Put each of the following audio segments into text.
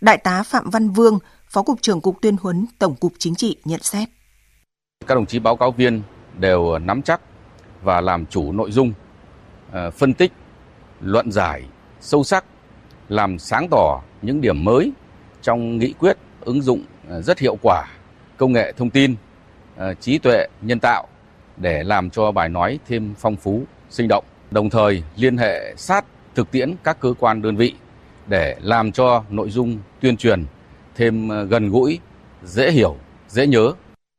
Đại tá Phạm Văn Vương, Phó Cục trưởng Cục Tuyên huấn Tổng cục Chính trị nhận xét. Các đồng chí báo cáo viên đều nắm chắc và làm chủ nội dung, phân tích, luận giải sâu sắc, làm sáng tỏ những điểm mới trong nghị quyết, ứng dụng rất hiệu quả công nghệ thông tin, trí tuệ nhân tạo để làm cho bài nói thêm phong phú, sinh động. Đồng thời liên hệ sát thực tiễn các cơ quan đơn vị để làm cho nội dung tuyên truyền thêm gần gũi, dễ hiểu, dễ nhớ.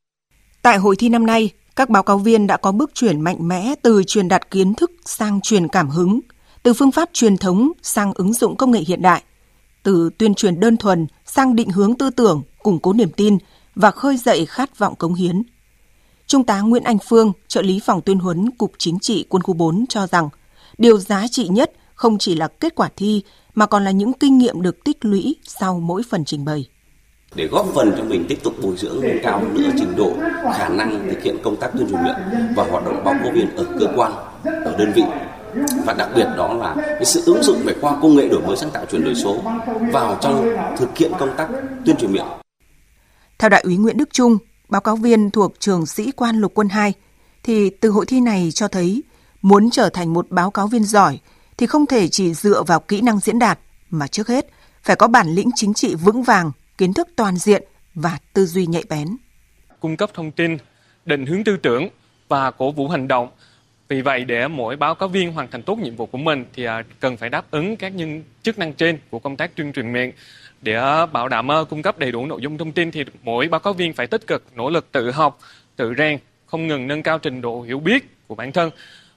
Tại hội thi năm nay, các báo cáo viên đã có bước chuyển mạnh mẽ từ truyền đạt kiến thức sang truyền cảm hứng, từ phương pháp truyền thống sang ứng dụng công nghệ hiện đại, từ tuyên truyền đơn thuần sang định hướng tư tưởng, củng cố niềm tin và khơi dậy khát vọng cống hiến. Trung tá Nguyễn Anh Phương, trợ lý phòng tuyên huấn Cục Chính trị Quân khu 4 cho rằng, điều giá trị nhất không chỉ là kết quả thi mà còn là những kinh nghiệm được tích lũy sau mỗi phần trình bày. Để góp phần cho mình tiếp tục bồi dưỡng nâng cao nữa trình độ, khả năng thực hiện công tác tuyên truyền miệng và hoạt động báo cáo viên ở cơ quan, ở đơn vị. Và đặc biệt đó là cái sự ứng dụng về khoa công nghệ đổi mới sáng tạo chuyển đổi số vào trong thực hiện công tác tuyên truyền miệng. Theo Đại úy Nguyễn Đức Trung, báo cáo viên thuộc Trường Sĩ quan Lục quân 2, thì từ hội thi này cho thấy muốn trở thành một báo cáo viên giỏi thì không thể chỉ dựa vào kỹ năng diễn đạt, mà trước hết phải có bản lĩnh chính trị vững vàng, kiến thức toàn diện và tư duy nhạy bén. Cung cấp thông tin, định hướng tư tưởng và cổ vũ hành động. Vì vậy, để mỗi báo cáo viên hoàn thành tốt nhiệm vụ của mình thì cần phải đáp ứng các chức năng trên của công tác tuyên truyền miệng. Để bảo đảm cung cấp đầy đủ nội dung thông tin thì mỗi báo cáo viên phải tích cực nỗ lực tự học, tự rèn, không ngừng nâng cao trình độ hiểu biết của bản thân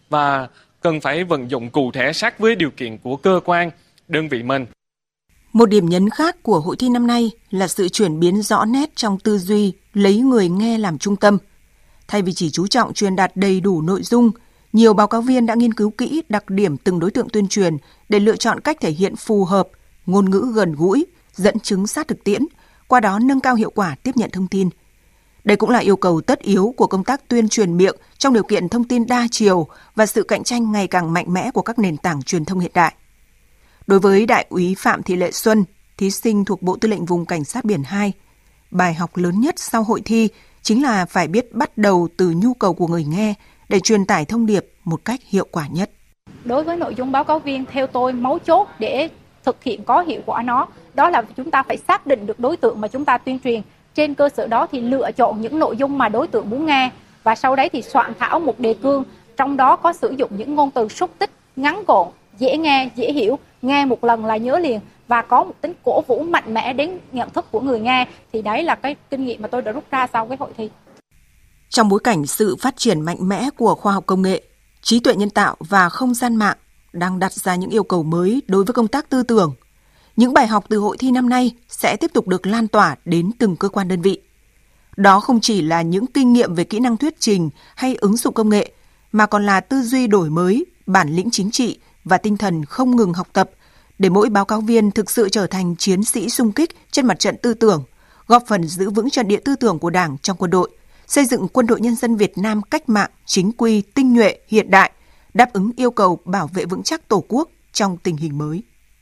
và cần phải vận dụng cụ thể sát với điều kiện của cơ quan, đơn vị mình. Một điểm nhấn khác của hội thi năm nay là sự chuyển biến rõ nét trong tư duy, lấy người nghe làm trung tâm. Thay vì chỉ chú trọng truyền đạt đầy đủ nội dung, nhiều báo cáo viên đã nghiên cứu kỹ đặc điểm từng đối tượng tuyên truyền để lựa chọn cách thể hiện phù hợp, ngôn ngữ gần gũi, dẫn chứng sát thực tiễn, qua đó nâng cao hiệu quả tiếp nhận thông tin. Đây cũng là yêu cầu tất yếu của công tác tuyên truyền miệng trong điều kiện thông tin đa chiều và sự cạnh tranh ngày càng mạnh mẽ của các nền tảng truyền thông hiện đại. Đối với Đại úy Phạm Thị Lệ Xuân, thí sinh thuộc Bộ Tư lệnh Vùng Cảnh sát Biển 2, bài học lớn nhất sau hội thi chính là phải biết bắt đầu từ nhu cầu của người nghe để truyền tải thông điệp một cách hiệu quả nhất. Đối với nội dung báo cáo viên, theo tôi, mấu chốt để thực hiện có hiệu quả đó là chúng ta phải xác định được đối tượng mà chúng ta tuyên truyền. Trên cơ sở đó thì lựa chọn những nội dung mà đối tượng muốn nghe và sau đấy thì soạn thảo một đề cương, trong đó có sử dụng những ngôn từ xúc tích, ngắn gọn, dễ nghe, dễ hiểu, nghe một lần là nhớ liền và có một tính cổ vũ mạnh mẽ đến nhận thức của người nghe. Thì đấy là cái kinh nghiệm mà tôi đã rút ra sau cái hội thi. Trong bối cảnh sự phát triển mạnh mẽ của khoa học công nghệ, trí tuệ nhân tạo và không gian mạng đang đặt ra những yêu cầu mới đối với công tác tư tưởng. Những bài học từ hội thi năm nay sẽ tiếp tục được lan tỏa đến từng cơ quan đơn vị. Đó không chỉ là những kinh nghiệm về kỹ năng thuyết trình hay ứng dụng công nghệ, mà còn là tư duy đổi mới, bản lĩnh chính trị và tinh thần không ngừng học tập để mỗi báo cáo viên thực sự trở thành chiến sĩ xung kích trên mặt trận tư tưởng, góp phần giữ vững trận địa tư tưởng của Đảng trong quân đội, xây dựng Quân đội Nhân dân Việt Nam cách mạng, chính quy, tinh nhuệ, hiện đại, đáp ứng yêu cầu bảo vệ vững chắc Tổ quốc trong tình hình mới.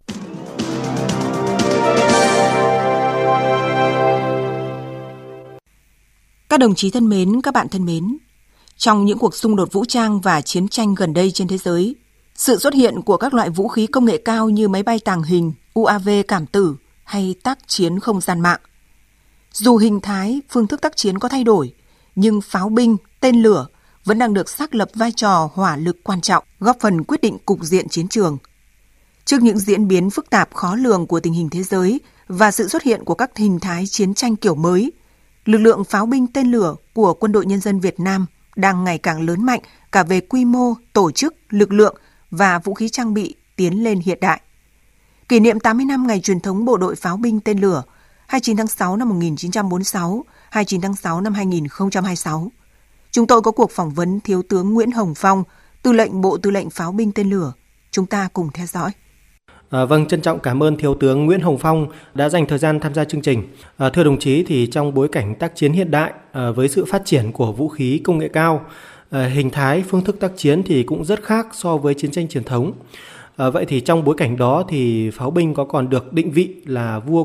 Các đồng chí thân mến, các bạn thân mến, trong những cuộc xung đột vũ trang và chiến tranh gần đây trên thế giới, sự xuất hiện của các loại vũ khí công nghệ cao như máy bay tàng hình, UAV cảm tử hay tác chiến không gian mạng. Dù hình thái, phương thức tác chiến có thay đổi, nhưng pháo binh, tên lửa vẫn đang được xác lập vai trò hỏa lực quan trọng, góp phần quyết định cục diện chiến trường. Trước những diễn biến phức tạp khó lường của tình hình thế giới và sự xuất hiện của các hình thái chiến tranh kiểu mới, lực lượng pháo binh tên lửa của Quân đội Nhân dân Việt Nam đang ngày càng lớn mạnh cả về quy mô, tổ chức, lực lượng và vũ khí trang bị tiến lên hiện đại. Kỷ niệm 80 năm ngày truyền thống Bộ đội Pháo binh tên lửa 29 tháng 6 năm 1946, 29 tháng 6 năm 2026. Chúng tôi có cuộc phỏng vấn Thiếu tướng Nguyễn Hồng Phong, Tư lệnh Bộ Tư lệnh Pháo binh tên lửa. Chúng ta cùng theo dõi. Vâng, trân trọng cảm ơn Thiếu tướng Nguyễn Hồng Phong đã dành thời gian tham gia chương trình. Thưa đồng chí, thì trong bối cảnh tác chiến hiện đại với sự phát triển của vũ khí công nghệ cao, hình thái, phương thức tác chiến thì cũng rất khác so với chiến tranh truyền thống. Vậy thì trong bối cảnh đó thì pháo binh có còn được định vị là vua